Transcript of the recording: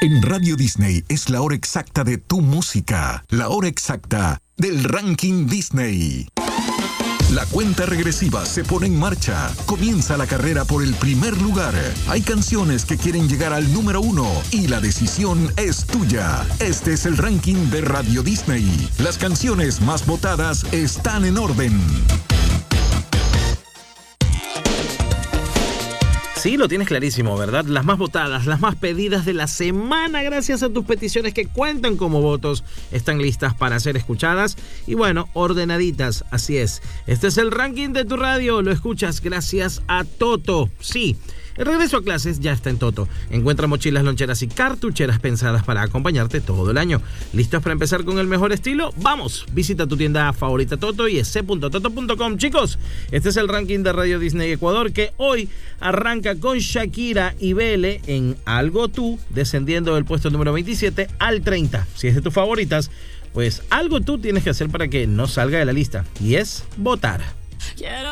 En Radio Disney es la hora exacta de tu música, la hora exacta del ranking Disney. La cuenta regresiva se pone en marcha. Comienza la carrera por el primer lugar. Hay canciones que quieren llegar al número 1 y la decisión es tuya. Este es el ranking de Radio Disney. Las canciones más votadas están en orden. Sí, lo tienes clarísimo, ¿verdad? Las más votadas, las más pedidas de la semana, gracias a tus peticiones que cuentan como votos, están listas para ser escuchadas y bueno, ordenaditas, así es. Este es el ranking de tu radio, lo escuchas gracias a Toto. Sí, el regreso a clases ya está en Toto. Encuentra mochilas, loncheras y cartucheras pensadas para acompañarte todo el año. ¿Listos para empezar con el mejor estilo? ¡Vamos! Visita tu tienda favorita Toto y c.toto.com. Chicos, este es el ranking de Radio Disney Ecuador que hoy arranca con Shakira y Bele en Algo Tú, descendiendo del puesto número 27 al 30. Si es de tus favoritas, pues algo tú tienes que hacer para que no salga de la lista y es votar. Quiero